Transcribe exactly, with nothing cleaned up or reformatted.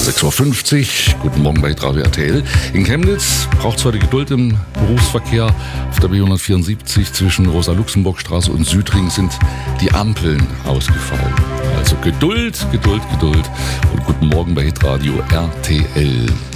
sechs Uhr fünfzig, guten Morgen bei Radio R T L. In Chemnitz braucht es heute Geduld im Berufsverkehr. Auf der B hundertvierundsiebzig zwischen Rosa-Luxemburg-Straße und Südring sind die Ampeln ausgefallen. Also Geduld, Geduld, Geduld und guten Morgen bei Radio R T L.